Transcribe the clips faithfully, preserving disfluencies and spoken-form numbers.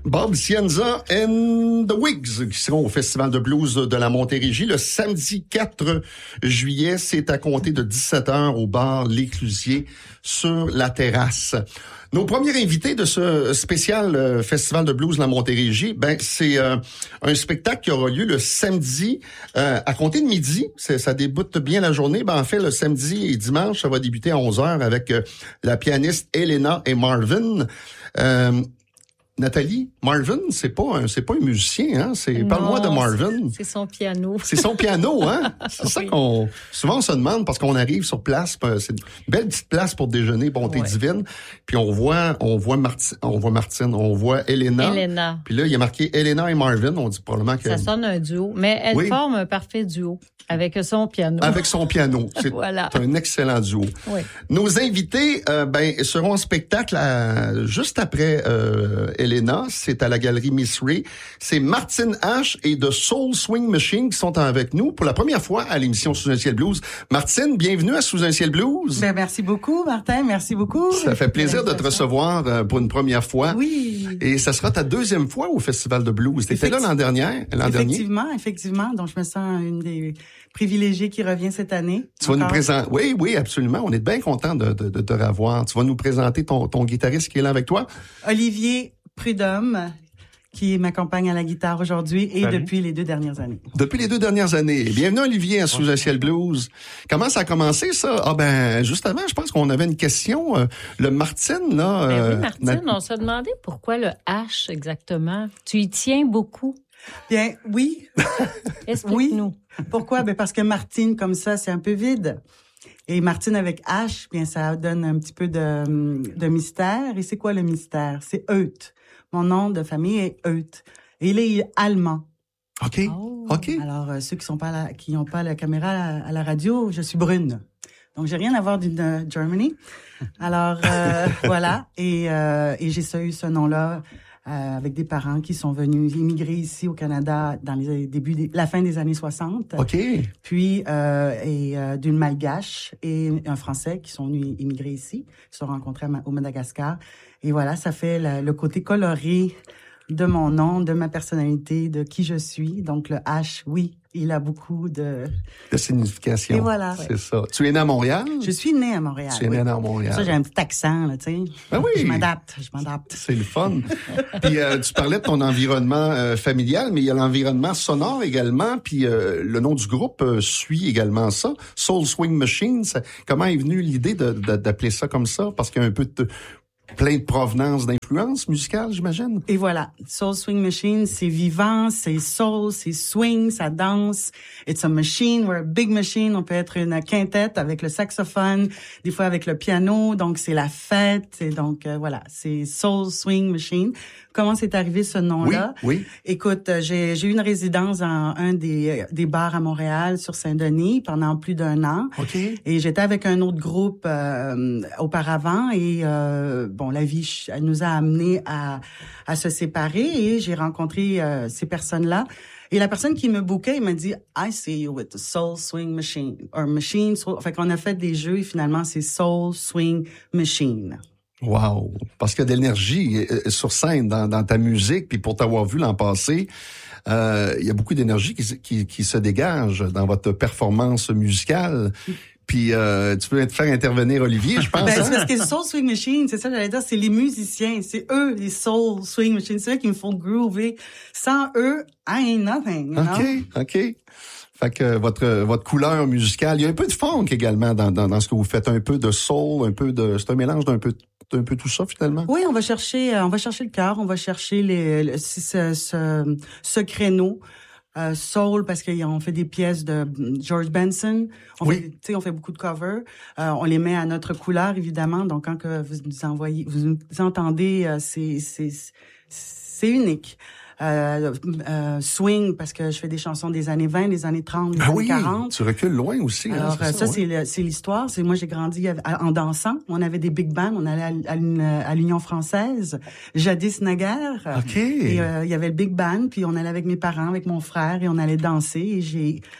Bob Cienza and the Wigs qui seront au Festival de blues de la Montérégie le samedi quatre juillet. C'est à compter de dix-sept heures au bar L'Éclusier sur la terrasse. Nos premiers invités de ce spécial euh, Festival de blues de la Montérégie, ben c'est euh, un spectacle qui aura lieu le samedi euh, à compter de midi. C'est, ça débute bien la journée. Ben en fait, le samedi et dimanche, ça va débuter à onze heures avec euh, la pianiste Elena et Marvin. Euh, Nathalie, Marvin, c'est pas un, c'est pas un musicien, hein. C'est, non, parle-moi de Marvin. C'est son piano. C'est son piano, hein. C'est oui. ça qu'on, souvent on se demande parce qu'on arrive sur place, c'est une belle petite place pour déjeuner, bonté ouais. divine. Puis on voit, on voit Martine, on voit Martine, on voit Elena. Elena. Puis là, il y a marqué Elena et Marvin. On dit probablement que ça sonne un duo, mais elle oui. forme un parfait duo avec son piano. Avec son piano, c'est voilà. un excellent duo. Oui. Nos invités, euh, ben seront en spectacle à, juste après euh, Elena. C'est à la galerie Miss Ray. C'est Martine H et The Soul Swing Machine qui sont avec nous pour la première fois à l'émission Sous un ciel blues. Martine, bienvenue à Sous un ciel blues. Ben, merci beaucoup, Martin. Merci beaucoup. Ça fait plaisir de te recevoir euh, pour une première fois. Oui. Et ça sera ta deuxième fois au Festival de blues. T'étais là l'an dernier, l'an dernier. Effectivement, effectivement. Donc, je me sens une des privilégiée qui revient cette année. Tu vas nous présenter. Oui, oui, absolument. On est bien content de, de, de te revoir. Tu vas nous présenter ton, ton guitariste qui est là avec toi. Olivier Prudhomme, qui m'accompagne à la guitare aujourd'hui et Salut. Depuis les deux dernières années. Depuis les deux dernières années. Bienvenue Olivier à Sous un ciel blues. Comment ça a commencé ça? Ah ben, juste avant, je pense qu'on avait une question. Euh, le Martine, là... Ben euh, oui, Martine, na... on se demandait pourquoi le H exactement. Tu y tiens beaucoup. Bien, oui. Explique-nous. Oui. Pourquoi? Ben parce que Martine, comme ça, c'est un peu vide. Et Martine avec H, bien, ça donne un petit peu de, de mystère. Et c'est quoi le mystère? C'est Euth. Mon nom de famille est Euth. Et il est allemand. OK. Oh. OK. Alors, euh, ceux qui sont pas la, qui n'ont pas la caméra à la, à la radio, je suis brune. Donc, j'ai rien à voir d'une uh, Germany. Alors, euh, voilà. Et, euh, et j'ai ça, eu ce nom-là euh, avec des parents qui sont venus immigrer ici au Canada dans les débuts, des, la fin des années soixante. OK. Puis, euh, et euh, d'une Malgache et un Français qui sont venus immigrer ici, qui se sont rencontrés au Madagascar. Et voilà, ça fait la, le côté coloré de mon nom, de ma personnalité, de qui je suis. Donc, le H, oui, il a beaucoup de... de signification. Et voilà. C'est ça. Tu es né à Montréal? Je suis né à Montréal. Tu es oui. né à Montréal. Ça, j'ai un petit accent, là, tu sais. Ben oui. Je m'adapte, je m'adapte. C'est le fun. Puis, euh, tu parlais de ton environnement euh, familial, mais il y a l'environnement sonore également. Puis, euh, le nom du groupe euh, suit également ça. Soul Swing Machine. Ça, comment est venue l'idée de, de, d'appeler ça comme ça? Parce qu'il y a un peu de... plein de provenance d'influence musicale, j'imagine. Et voilà, Soul Swing Machine, c'est vivant, c'est soul, c'est swing, ça danse. It's a machine, we're a big machine. On peut être une quintette avec le saxophone, des fois avec le piano. Donc, c'est la fête. Et donc, euh, voilà, c'est Soul Swing Machine. Comment c'est arrivé ce nom-là? Oui, oui. Écoute, j'ai, j'ai eu une résidence dans un des, des bars à Montréal, sur Saint-Denis, pendant plus d'un an. OK. Et j'étais avec un autre groupe euh, auparavant et... Euh, bon, la vie, elle nous a amenés à, à se séparer et j'ai rencontré euh, ces personnes-là. Et la personne qui me bookait, il m'a dit « I see you with the Soul Swing Machine. » Or Machine, soul. Fait qu'on a fait des jeux et finalement, c'est Soul Swing Machine. Wow! Parce qu'il y a de l'énergie euh, sur scène dans, dans ta musique, puis pour t'avoir vu l'an passé, euh, il y a beaucoup d'énergie qui, qui, qui se dégage dans votre performance musicale. Puis euh, tu peux te faire intervenir Olivier, je pense. Ben, hein? c'est parce que Soul Swing Machine, c'est ça que j'allais dire, c'est les musiciens, c'est eux les Soul Swing Machine, c'est eux qui me font groover. Sans eux, I ain't nothing. You OK, know? OK. Fait que votre votre couleur musicale, il y a un peu de funk également dans dans, dans ce que vous faites, un peu de soul, un peu de, c'est un mélange d'un peu d'un peu tout ça finalement. Oui, on va chercher, on va chercher le cœur, on va chercher les, le, ce, ce, ce créneau. Euh, soul parce qu'on fait des pièces de George Benson. On oui. fait, tu sais, on fait beaucoup de covers. Euh, on les met à notre couleur évidemment. Donc quand que vous nous envoyez, vous nous entendez, euh, c'est c'est c'est unique. Euh, euh, swing parce que je fais des chansons des années vingt, des années trente, des ah années oui, quarante. Tu recules loin aussi. Alors hein, c'est ça, ça ouais. c'est, le, c'est l'histoire. C'est moi j'ai grandi en dansant. On avait des big bands. On allait à, à, à l'Union française, jadis naguère. Ok. Et euh, il y avait le big band. Puis on allait avec mes parents, avec mon frère, et on allait danser. Et j'ai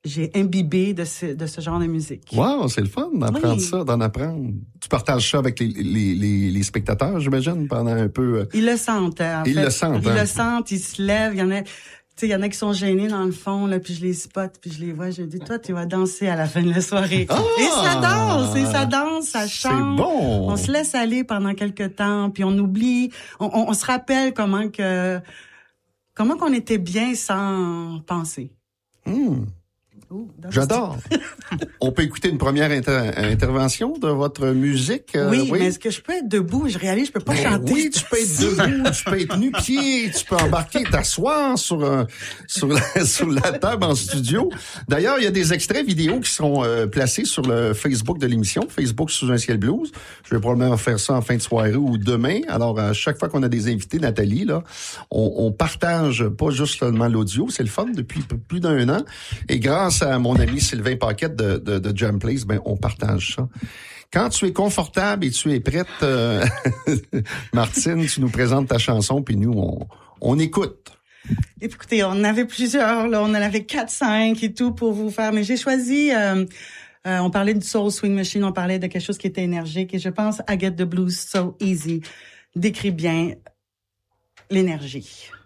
j'ai imbibé de ce, de ce genre de musique. Wow, c'est le fun d'apprendre Oui. ça, d'en apprendre. Tu partages ça avec les, les, les, les spectateurs, j'imagine, pendant un peu... euh, Ils le sentent, hein, en Ils fait. le sentent, Ils hein. le sentent, ils se lèvent. Il y en a, tu sais, il y en a qui sont gênés dans le fond, là, puis je les spot, puis je les vois. Je dis, toi, tu vas danser à la fin de la soirée. Ah! Et ça danse, et ça danse, ça chante. C'est bon! On se laisse aller pendant quelques temps, puis on oublie, on, on, on se rappelle comment que, comment qu'on était bien sans penser. Hum. Ouh, dans le J'adore. On peut écouter une première inter- intervention de votre musique? euh, Oui, mais est-ce que je peux être debout? Je réalise, je peux pas Ben chanter. oui, tu peux être debout, tu peux être nu-pied, tu peux embarquer, t'asseoir sur un, sur la, sur la table en studio. D'ailleurs, il y a des extraits vidéo qui seront euh, placés sur le Facebook de l'émission, Facebook Sous un ciel blues. Je vais probablement faire ça en fin de soirée ou demain. Alors, à chaque fois qu'on a des invités, Nathalie, là, on, on partage pas juste seulement l'audio, c'est le fun depuis p- plus d'un an. Et grâce à mon ami Sylvain Paquette de, de, de Jam Place, ben, on partage ça. Quand tu es confortable et tu es prête, euh, Martine, tu nous présentes ta chanson, puis nous, on, on écoute. Écoutez, on en avait plusieurs, là, on en avait quatre, cinq et tout pour vous faire, mais j'ai choisi, euh, euh, on parlait du Soul Swing Machine, on parlait de quelque chose qui était énergique, et je pense I Get the Blues So Easy décrit bien l'énergie.